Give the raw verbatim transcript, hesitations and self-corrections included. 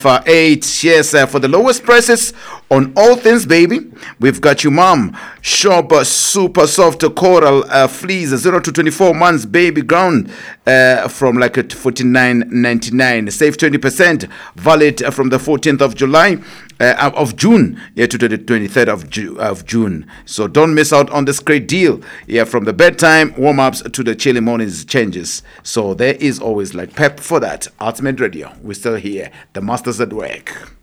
For eight, yes, uh, for the lowest prices on all things, baby. We've got you, mom. Shop uh, super soft coral uh, fleece, zero to twenty-four months, baby ground uh, from like a forty-nine ninety-nine. Save twenty percent. Valid uh, from the fourteenth of July. Uh, of June, yeah, to the twenty-third of, Ju- of June. So don't miss out on this great deal. Yeah, from the bedtime warm ups to the chilly mornings changes. So there is always like pep for that. Ultimate Radio, we're still here. The masters at work.